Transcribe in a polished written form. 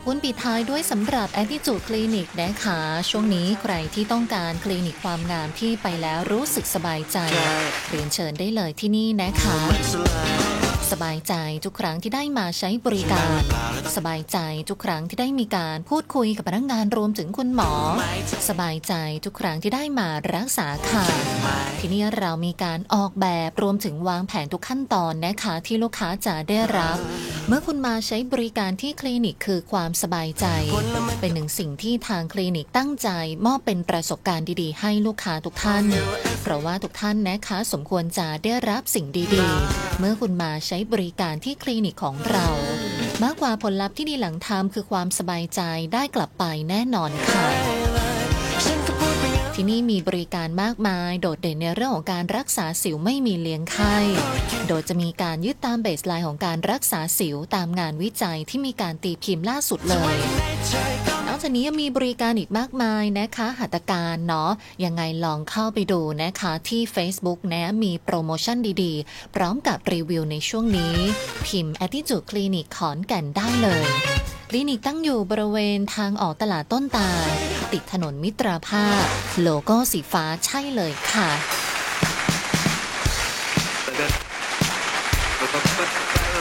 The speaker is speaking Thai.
ปุ้นปิดท้ายด้วยสำหรับ Attitude Clinic นะคะช่วงนี้ใครที่ต้องการคลินิกความงามที่ไปแล้วรู้สึกสบายใจเรียนเชิญได้เลยที่นี่นะคะสบายใจทุกครั้งที่ได้มาใช้บริการสบายใจทุกครั้งที่ได้มีการพูดคุยกับพนักงานรวมถึงคุณหมอสบายใจทุกครั้งที่ได้มารักษาค่ะที่นี่เรามีการออกแบบรวมถึงวางแผนทุกขั้นตอนนะคะที่ลูกค้าจะได้รับเมื่อคุณมาใช้บริการที่คลินิกคือความสบายใจเป็นหนึ่งสิ่งที่ทางคลินิกตั้งใจมอบเป็นประสบการณ์ดีๆให้ลูกค้าทุกท่านเพราะว่าทุกท่านนะคะสมควรจะได้รับสิ่งดีๆเมื่อคุณมาใช้บริการที่คลินิกของเรามากกว่าผลลัพธ์ที่ดีหลังทำคือความสบายใจได้กลับไปแน่นอนค่ะที่นี่มีบริการมากมายโดดเด่นในเรื่องของการรักษาสิวไม่มีเลี้ยงไข้โดยจะมีการยึดตามเบสไลน์ของการรักษาสิวตามงานวิจัยที่มีการตีพิมพ์ล่าสุดเลยนอกจากนี้ยังมีบริการอีกมากมายนะคะหัตถการเนาะยังไงลองเข้าไปดูนะคะที่ Facebook นะมีโปรโมชั่นดีๆพร้อมกับรีวิวในช่วงนี้พิมพ์ Attitude Clinic ขอนแก่นได้เลยคลินิกตั้งอยู่บริเวณทางออกตลาดต้นตาลติดถนนมิตรภาพโลโก้สีฟ้าใช่เลยค่ะ